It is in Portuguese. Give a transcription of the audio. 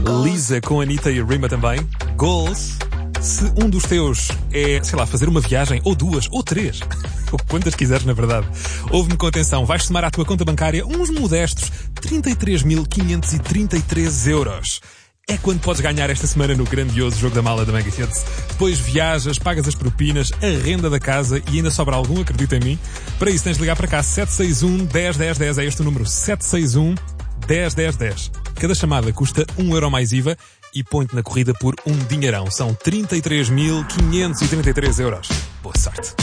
Lisa com Anitta e Rima também. Goals. Se um dos teus é, sei lá, fazer uma viagem, ou duas, ou três, ou quantas quiseres na verdade, ouve-me com atenção, vais somar à tua conta bancária uns modestos 33.533 euros. É quando podes ganhar esta semana no grandioso jogo da mala da Mega Hits. Depois viajas, pagas as propinas, a renda da casa e ainda sobra algum, acredita em mim. Para isso tens de ligar para cá, 761 10 10 10, é este o número, 761 10 10 10. Cada chamada custa 1 euro mais IVA e põe-te na corrida por um dinheirão. São 33.533 euros. Boa sorte.